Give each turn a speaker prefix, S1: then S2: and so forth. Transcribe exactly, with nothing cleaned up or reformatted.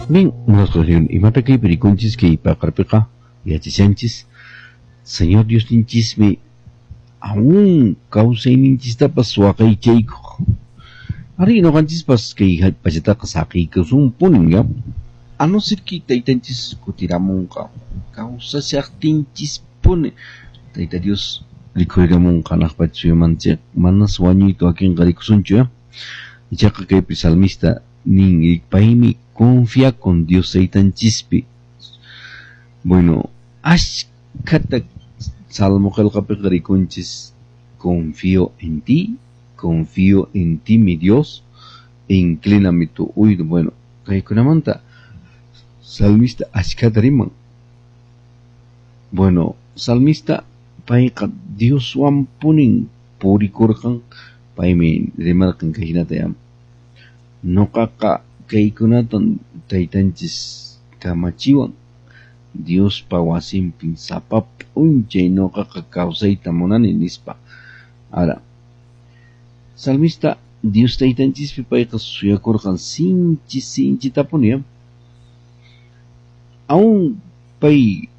S1: Bien, una oración y mata que periconchis que ipa carpeca y achichanchis. Señor Dios ninchisme aún causa ninchis tapas suaca y cheiko. Ari no ganchis pas que hija pacheta kasaki que es un punin ya. A no ser que taitanchis kutiramon ka causa seactinchis pune. Taita Dios likurigamon kanak pachuyo manche manas wañito aquí en garikusuncho ya. Y chaca que el salmista nin ikpaimi confía con Dios seitan chispi. Bueno, ashkata salmo calcape conchis, confío en ti, confío en ti mi Dios, e inclíname tu oído. Bueno, kaikunamanta salmista ashkata riman. Bueno, salmista paika Dios wampunin purikurkan paimi remarkan kajinata yam. No kaka kaikunatan taitanchis kamachiwan Dios pawasimpin sapap unche no kaka causaita monani nispa. Ahora, salmista Dios taitanchis pipaika suyakorkan sinchi sinchi taponia. Aún pay